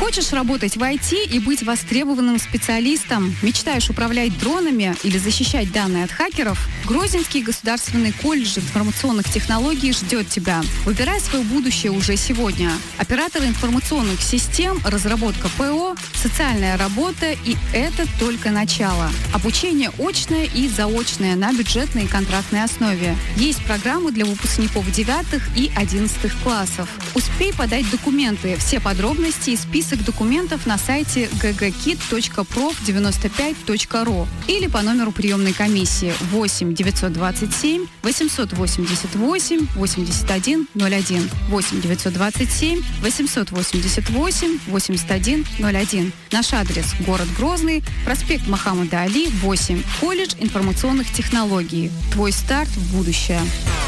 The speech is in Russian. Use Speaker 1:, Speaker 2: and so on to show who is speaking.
Speaker 1: Хочешь работать в IT и быть востребованным специалистом? Мечтаешь управлять дронами или защищать данные от хакеров? Грозненский государственный колледж информационных технологий ждет тебя. Выбирай свое будущее уже сегодня. Оператор информационных систем, разработка ПО, социальная работа, и это только начало. Обучение очное и заочное на бюджетной и контрактной основе. Есть программы для выпускников 9 и 11 классов. Успей подать документы. Все подробности и список документов на сайте ggkit.prof95.ru или по номеру приемной комиссии 8 927 888 8101 8 927 888 8101. Наш адрес: город Грозный, проспект Мохаммада Али, 8, колледж информационных технологий. Твой старт в будущее.